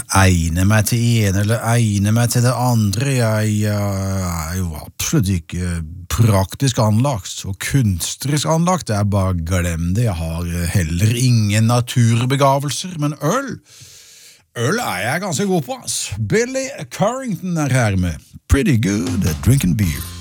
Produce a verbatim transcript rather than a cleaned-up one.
egne meg til ene eller egne meg til det andre. Jeg, jeg er jo absolutt ikke praktisk anlagt og kunstrisk anlagt. Det er bare glem det. Jeg har heller ingen naturbegavelser, men øl, øl er jeg ganske god på. Ass. Billy Currington er her med Pretty Good at Drinking Beer.